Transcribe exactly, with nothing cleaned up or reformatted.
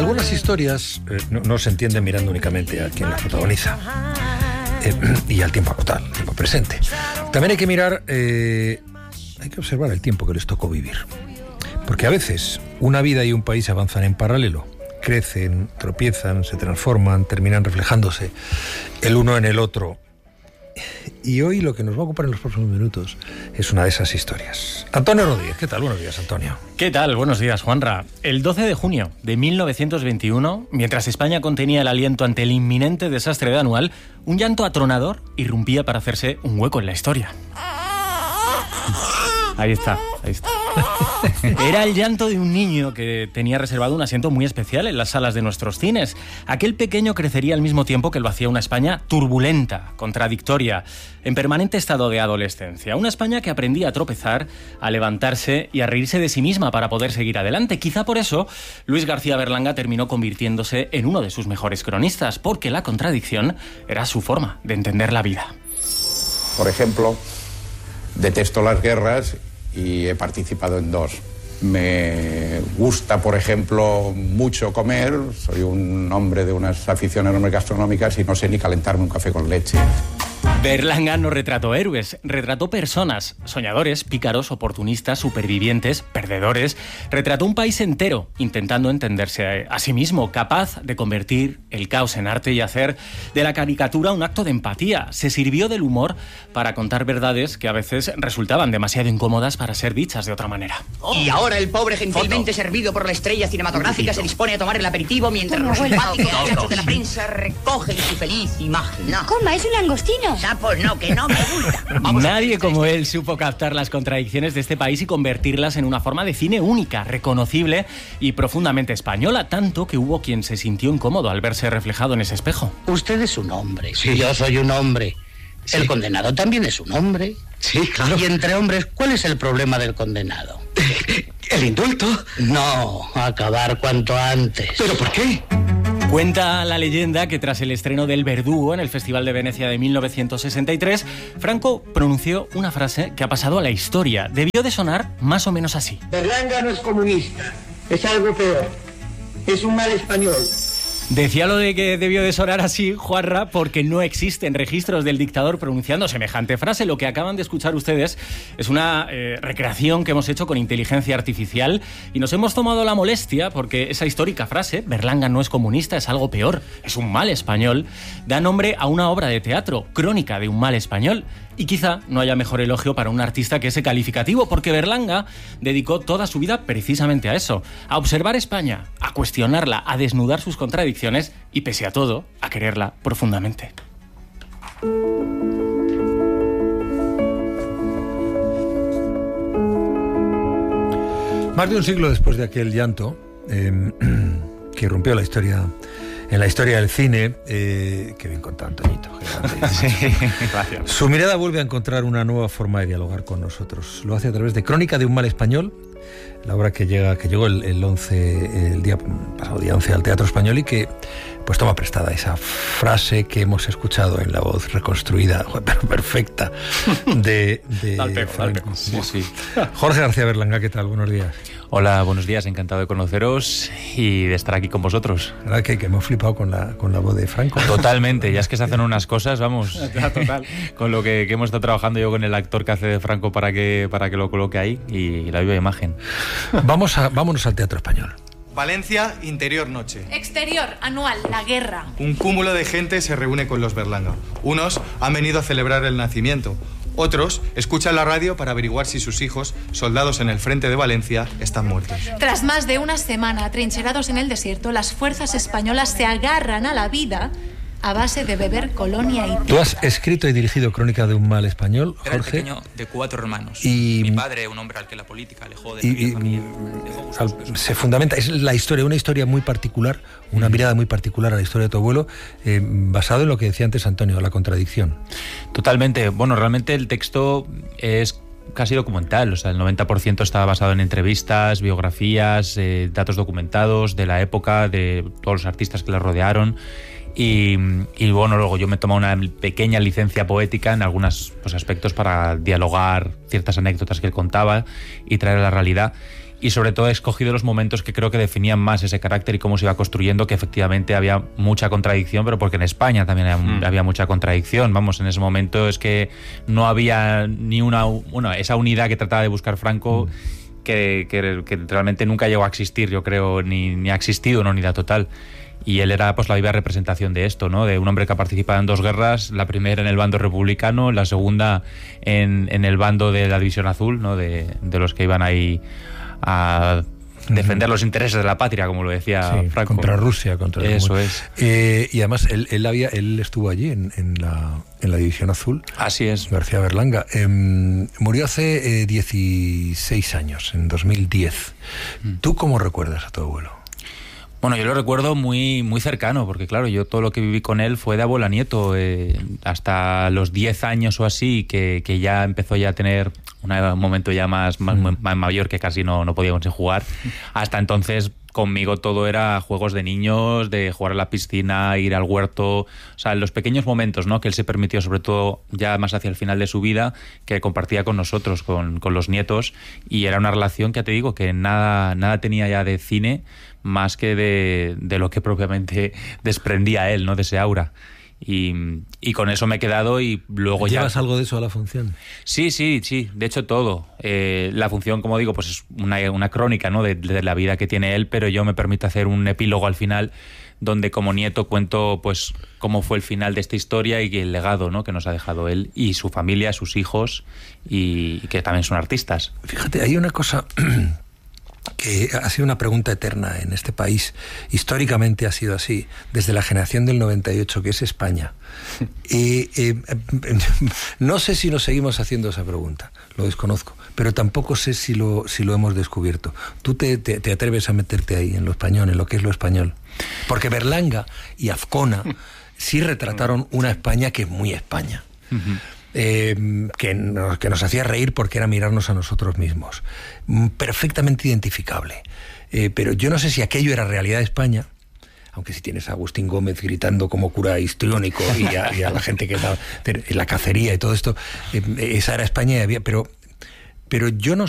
algunas historias eh, no, no se entienden mirando únicamente a quien las protagoniza eh, y al tiempo actual, al tiempo presente. También hay que mirar, eh, hay que observar el tiempo que les tocó vivir. Porque a veces una vida y un país avanzan en paralelo, crecen, tropiezan, se transforman, terminan reflejándose el uno en el otro. Y hoy lo que nos va a ocupar en los próximos minutos es una de esas historias. Antonio Rodríguez, ¿qué tal? Buenos días, Antonio. ¿Qué tal? Buenos días, Juanra. El doce de junio de mil novecientos veintiuno, mientras España contenía el aliento ante el inminente desastre de Anual, un llanto atronador irrumpía para hacerse un hueco en la historia. Ahí está, ahí está. Era el llanto de un niño que tenía reservado un asiento muy especial en las salas de nuestros cines. Aquel pequeño crecería al mismo tiempo que lo hacía una España turbulenta, contradictoria, en permanente estado de adolescencia. Una España que aprendía a tropezar, a levantarse y a reírse de sí misma para poder seguir adelante. Quizá por eso Luis García Berlanga terminó convirtiéndose en uno de sus mejores cronistas, porque la contradicción era su forma de entender la vida. Por ejemplo, detesto las guerras y he participado en dos. Me gusta, por ejemplo, mucho comer. Soy un hombre de unas aficiones enormes gastronómicas y no sé ni calentarme un café con leche. Berlanga no retrató héroes, retrató personas, soñadores, pícaros, oportunistas, supervivientes, perdedores. Retrató un país entero intentando entenderse a sí mismo, capaz de convertir el caos en arte y hacer de la caricatura un acto de empatía. Se sirvió del humor para contar verdades que a veces resultaban demasiado incómodas para ser dichas de otra manera. Y ahora el pobre gentilmente Foto. servido por la estrella cinematográfica se dispone a tomar el aperitivo mientras los simpáticos muchachos de la prensa recogen su feliz imagen. No. Coma, es un langostino. Pues no, que no me gusta. Vamos Nadie como él supo captar las contradicciones de este país y convertirlas en una forma de cine única, reconocible y profundamente española, tanto que hubo quien se sintió incómodo al verse reflejado en ese espejo. Usted es un hombre, sí. Yo soy un hombre. Sí. El condenado también es un hombre. Sí, claro. Y entre hombres, ¿cuál es el problema del condenado? ¿El indulto? No, acabar cuanto antes. ¿Pero por qué? Cuenta la leyenda que tras el estreno del Verdugo en el Festival de Venecia de mil novecientos sesenta y tres, Franco pronunció una frase que ha pasado a la historia. Debió de sonar más o menos así. Berlanga no es comunista, es algo peor, es un mal español. Decía lo de que debió de sonar así, Juanra, porque no existen registros del dictador pronunciando semejante frase. Lo que acaban de escuchar ustedes es una eh, recreación que hemos hecho con inteligencia artificial y nos hemos tomado la molestia porque esa histórica frase, Berlanga no es comunista, es algo peor, es un mal español, da nombre a una obra de teatro, Crónica de un mal español. Y quizá no haya mejor elogio para un artista que ese calificativo, porque Berlanga dedicó toda su vida precisamente a eso, a observar España, a cuestionarla, a desnudar sus contradicciones y, pese a todo, a quererla profundamente. Más de un siglo después de aquel llanto eh, que rompió la historia... En la historia del cine, eh, qué bien contado, Antoñito. Sí, gracias. Su mirada vuelve a encontrar una nueva forma de dialogar con nosotros. Lo hace a través de Crónica de un mal español, la obra que llega, que llegó el, el once, el día pasado día once al Teatro Español y que pues toma prestada esa frase que hemos escuchado en la voz reconstruida, pero perfecta, de, de Alpejo, Alpejo. Sí, sí. Jorge García Berlanga, ¿qué tal? Buenos días. Hola, buenos días, encantado de conoceros y de estar aquí con vosotros. ¿Verdad que, que me he flipado con la, con la voz de Franco? Totalmente, ya es que se hacen unas cosas, vamos, total. Con lo que, que hemos estado trabajando yo con el actor que hace de Franco para que, para que lo coloque ahí y la viva imagen. Vamos a, vámonos al Teatro Español. Valencia, interior noche. Exterior, Anual, la guerra. Un cúmulo de gente se reúne con los Berlanga. Unos han venido a celebrar el nacimiento. Otros escuchan la radio para averiguar si sus hijos, soldados en el frente de Valencia, están muertos. Tras más de una semana atrincherados en el desierto, las fuerzas españolas se agarran a la vida a base de beber colonia y... Tú has escrito y dirigido Crónica de un mal español, Jorge. Era el pequeño de cuatro hermanos. Y mi padre, un hombre al que la política alejó de y, la familia. Al, se fundamenta, es la historia, una historia muy particular, una mm. mirada muy particular a la historia de tu abuelo, eh, basado en lo que decía antes Antonio, la contradicción. Totalmente. Bueno, realmente el texto es casi documental, o sea, el noventa por ciento está basado en entrevistas, biografías, eh, datos documentados de la época, de todos los artistas que la rodearon. Y, y bueno, luego yo me he tomado una pequeña licencia poética en algunos pues, aspectos para dialogar ciertas anécdotas que él contaba y traer a la realidad. y sobre todo he escogido los momentos que creo que definían más ese carácter y cómo se iba construyendo, que efectivamente había mucha contradicción, pero porque en España también había, mm. había mucha contradicción. Vamos, en ese momento es que no había ni una... Bueno, esa unidad que trataba de buscar Franco, mm. que, que, que realmente nunca llegó a existir, yo creo, ni, ni ha existido una unidad total. Y él era pues la viva representación de esto, ¿no? De un hombre que ha participado en dos guerras, la primera en el bando republicano, la segunda en, en el bando de la División Azul, ¿no? De, de los que iban ahí a defender los intereses de la patria, como lo decía sí, Franco. Contra Rusia, contra el Eso es. Eh, y además él, él había él estuvo allí en, en la en la División Azul. Así es. García Berlanga. Eh, murió hace eh, dieciséis años, en dos mil diez. Mm. ¿Tú cómo recuerdas a tu abuelo? Bueno, yo lo recuerdo muy, muy cercano, porque claro, yo todo lo que viví con él fue de abuelo a nieto, eh, hasta los diez años o así, que, que ya empezó ya a tener una, un momento ya más, más, mm. más mayor, que casi no, no podíamos jugar. Hasta entonces conmigo todo era juegos de niños, de jugar a la piscina, ir al huerto, o sea, los pequeños momentos, ¿no?, que él se permitió, sobre todo ya más hacia el final de su vida, que compartía con nosotros, con, con los nietos, y era una relación que, ya te digo, que nada, nada tenía ya de cine, más que de, de lo que propiamente desprendía él, ¿no?, de ese aura. Y, y con eso me he quedado y luego ¿Llevas ya... ¿Llevas algo de eso a la función? Sí, sí, sí, de hecho todo. Eh, la función, como digo, pues es una, una crónica, ¿no?, de, de la vida que tiene él, pero yo me permito hacer un epílogo al final donde como nieto cuento pues cómo fue el final de esta historia y el legado, ¿no?, que nos ha dejado él y su familia, sus hijos, y, y que también son artistas. Fíjate, hay una cosa... que ha sido una pregunta eterna en este país. Históricamente ha sido así, desde la generación del noventa y ocho, que es España. Y, eh, no sé si nos seguimos haciendo esa pregunta, lo desconozco, pero tampoco sé si lo, si lo hemos descubierto. ¿Tú te, te, te atreves a meterte ahí, en lo español, en lo que es lo español? Porque Berlanga y Azcona sí retrataron una España que es muy España. Uh-huh. Eh, que, nos, que nos hacía reír porque era mirarnos a nosotros mismos, perfectamente identificable, eh, pero yo no sé si aquello era realidad de España, aunque si tienes a Agustín Gómez gritando como cura histriónico y a, y a la gente que estaba en la cacería y todo esto, eh, esa era España y había, pero, pero yo no